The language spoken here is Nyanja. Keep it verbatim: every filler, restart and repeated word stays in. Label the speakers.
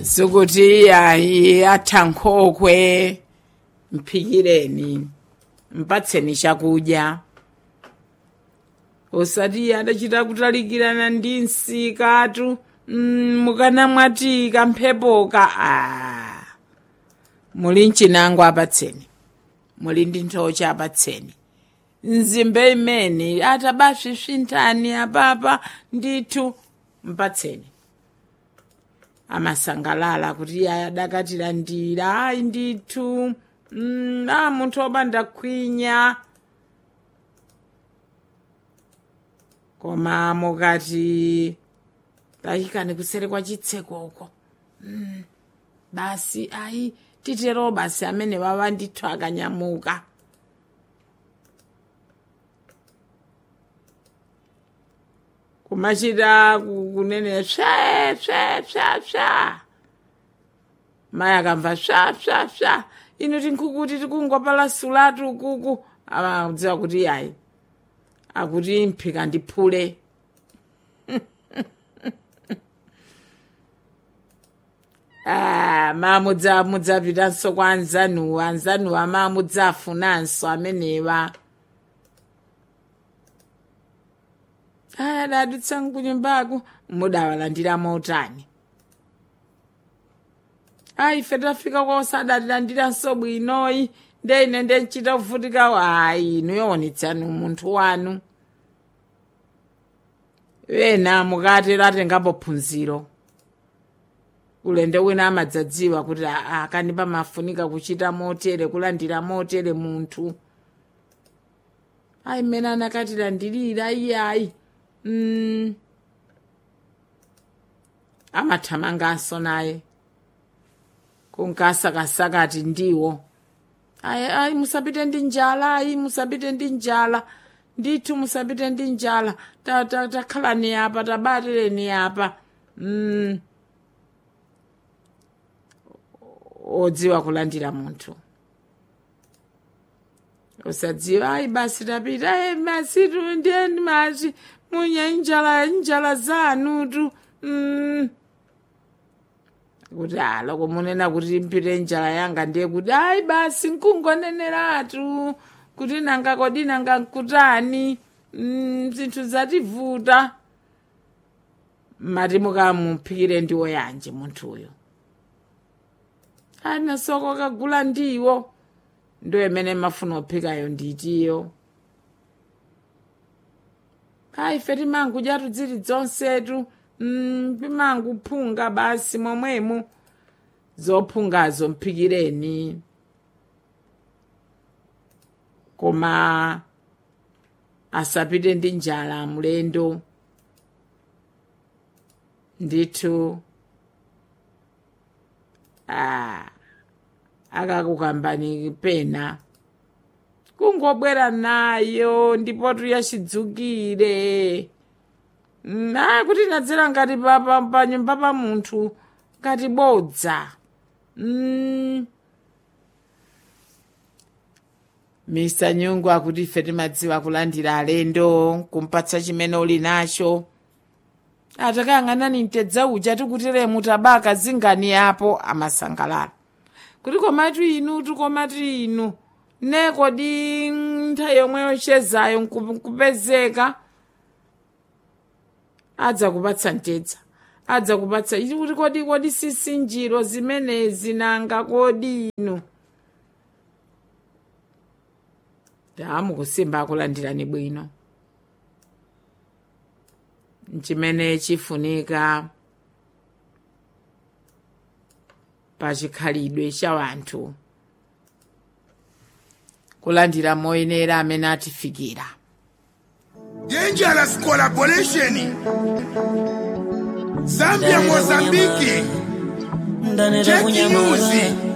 Speaker 1: Sukuti yayi athankhokwe mphikireni mpatseni chakudya osati adachita kutalikirana ndi nsikatu mm, mukana mwati kamphepoka ah. Muli nchinango apatseni muli ndi nthocha apatseni nzimbe imene atabasvisvintani apapa ndithu mpatseni amasangalala kuti adakatira ndira ayi ndithu mm, a munthu opanda khwinya koma mukati tayikani kuseri kwa chitsekoko mm, basi ayi titero basi amene wawa ndithu akanyamuka kumachita kunene swa swa swa swa mayi akamva swa swa swa inu tinkhukuti tikungopala sulatu kuku amadziwa kuti ayi akuti mphika ndiphule ah mamudza mudzapitanso kwa anzanuwa anzanuwa mamudzafunanso amenewa aya dadutsangu kunyumbako mudawalandira motani ayi ife tafika kosadatilandiranso bwinoyi ndeine ndenchita kuvutika ayi inu yowonetsani munthu wanu wena mukatero atengapo phunziro ulendo wina amadzadziwa kuti akani pamafunika kuchita motere kulandira motere munthu ayi mmene anakatilandirira iyayi mm. amathamanganso naye kunkasakasakati ndiwo ayi ayi musapite ndi njala ayi musapite ndi njala ndithu musapite ndi njala takhalani apa tabatireni apa mm. odziwa kulandira munthu usadziwa ayi basi tapita ayi masitu ndiyeni mati munya njala njala zanutu mm. kuti aloko munena kuti mpite njala yanga ndiye kuti ayi basi nkungoneneratu kuti nanga kodi nanga nkutani mm, zinthu zativuta mati mukamuphikire ndiwo yanje munthuyo ana soko kagula ndiwo ndo imene mafuna ophikayo nditiyo ayi ife timangu jatu dziri dzonsetu mm, pimangu phunga basi momwemo zophungazo mphikireni koma asapite ndi njala mlendo ndithu ah akakukambani pena kungobwera nayo ndipo tuyachidzukire na kuti nadzera ngati pa nyumba pa munthu ngati bodza mm. Mister Nyungu akuti ife timadziwa kulandira alendo kumpatsa chimene uli nacho atakayang'anani mtedza uja tikutere mutabaka zingani yapo amasangalala kuti komatu inu tukomatu inu nekodi nthawi yomwe yochezayo nkupezeka adza kupatsa mtedza adza kupatsa kuti kodi kodi sisinjiro zimenezi nanga kodi inu tamukusimba akulandirani bwino nchimene chifunika pachikhalidwe cha wanthu kulandira moyenera amene atifikira
Speaker 2: Dangerous collaboration Zambia Mozambique Jackie News